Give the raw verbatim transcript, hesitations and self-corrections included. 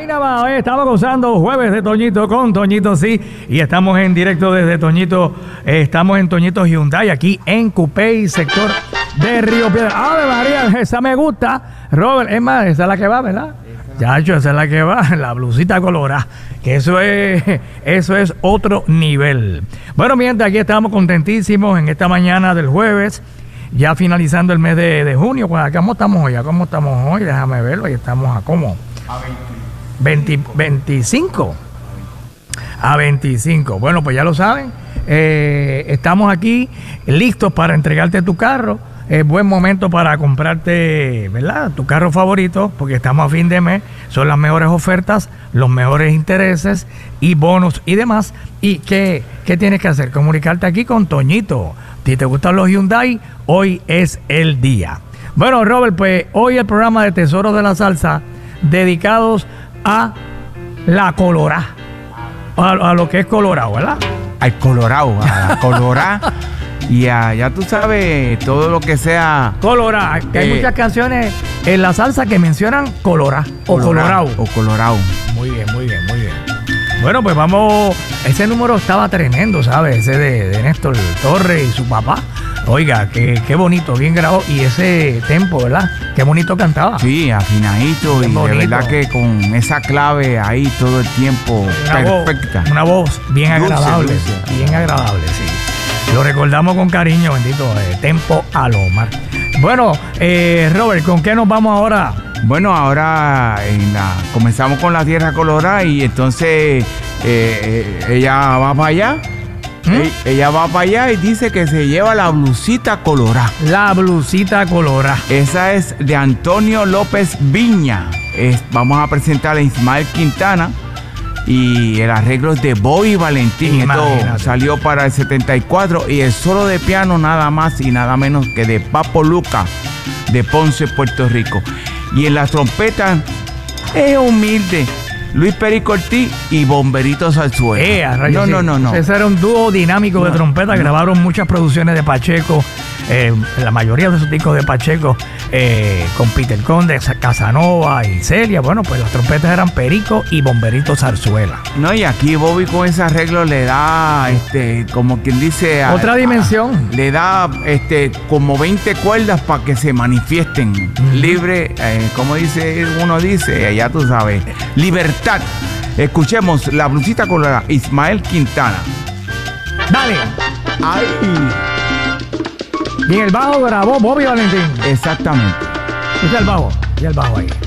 ahí nada más, hoy estamos gozando jueves de Toñito con Toñito, sí, y estamos en directo desde Toñito, eh, estamos en Toñito Hyundai, aquí en Cupey, sector de Río Piedras. ¡Ave María! Esa me gusta, Robert, es más, esa es la que va, ¿verdad? Chacho, esa es la que va, la blusita colorada, que eso es, eso es otro nivel. Bueno, mientras aquí estamos contentísimos en esta mañana del jueves, ya finalizando el mes de, de junio. ¿Cómo estamos hoy? ¿Cómo estamos hoy? Déjame verlo, y estamos a cómo. A veinte, veinticinco. A veinticinco. Bueno, pues ya lo saben. Eh, estamos aquí listos para entregarte tu carro. Es buen momento para comprarte, ¿verdad?, tu carro favorito, porque estamos a fin de mes. Son las mejores ofertas, los mejores intereses y bonos y demás. ¿Y qué, qué tienes que hacer? Comunicarte aquí con Toñito. Si te gustan los Hyundai, hoy es el día. Bueno, Robert, pues hoy el programa de Tesoros de la Salsa dedicados a la Colorá, a, a lo que es Colorado, ¿verdad? Al Colorado, a la Colorá. Y a, ya tú sabes, todo lo que sea Colorá, que hay eh, muchas canciones en la salsa que mencionan Colorá o Colorado. O Colorado. Muy bien, muy bien, muy bien. Bueno, pues vamos, ese número estaba tremendo, ¿sabes? Ese de, de Néstor Torres y su papá. Oiga, qué, qué bonito, bien grabado. Y ese tempo, ¿verdad? Qué bonito cantaba. Sí, afinadito. Bien y bonito. De verdad que con esa clave ahí todo el tiempo, Una perfecta. Voz, una voz bien Dulce, agradable, dulce. bien agradable, sí. Lo recordamos con cariño, bendito, eh, Tempo Alomar. Bueno, eh, Robert, ¿con qué nos vamos ahora? Bueno, ahora en la, comenzamos con la Tierra Colorada y entonces eh, eh, ella va para allá. ¿Mm? E- Ella va para allá y dice que se lleva la blusita colorada. La blusita colorada. Esa es de Antonio López Viña. Es- vamos a presentar a Ismael Quintana y el arreglo es de Bobby Valentín. Imagínate. Esto salió para el setenta y cuatro y el solo de piano nada más y nada menos que de Papo Luca de Ponce, Puerto Rico. Y en las trompetas es humilde Luis Perico Ortiz y Bomberito Zarzuela. Eh, a rayos, no, sí. no, no, no. Ese era un dúo dinámico No, de trompeta. no. Grabaron muchas producciones de Pacheco. Eh, la mayoría de sus discos de Pacheco eh, con Peter Conde, Casanova y Celia. Bueno, pues las trompetas eran Perico y Bomberito Zarzuela. No, y aquí Bobby con ese arreglo le da, este, como quien dice... a- Otra dimensión. a- le da, este, como veinte cuerdas para que se manifiesten. Ujú. Libre, eh, como dice uno dice, ya tú sabes, libertad. Escuchemos la blusita colorada, Ismael Quintana. Dale. Ay, Y en el bajo grabó Bobby Valentín. exactamente. Escucha el bajo. Y el bajo ahí.